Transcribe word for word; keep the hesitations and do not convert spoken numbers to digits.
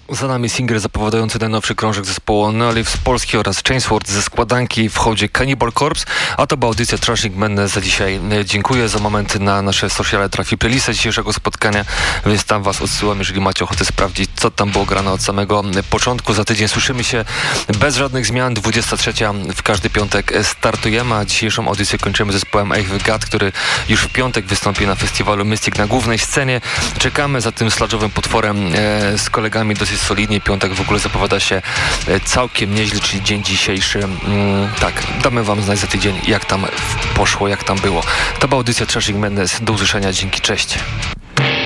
Za nami singiel zapowiadający najnowszy krążek zespołu No Lives z Polski oraz Chainsworth ze składanki w hołdzie Cannibal Corpse, a to była audycja Trashing Madness za dzisiaj. Dziękuję. Za moment na nasze sociale trafi playlista dzisiejszego spotkania, więc tam was odsyłam, jeżeli macie ochotę sprawdzić, co tam było grane od samego początku. Za tydzień słyszymy się bez żadnych zmian. dwudziesta trzecia w każdy piątek startujemy, a dzisiejszą audycję kończymy zespołem Eighth God, który już w piątek wystąpi na festiwalu Mystic na głównej scenie. Czekamy za tym sludge'owym potworem e, z kolegami dosyć solidnie. Piątek w ogóle zapowiada się całkiem nieźle, czyli dzień dzisiejszy. Mm, tak, damy wam znać za tydzień, jak tam poszło, jak tam było. To była audycja Trashing Madness. Do usłyszenia, dzięki, cześć.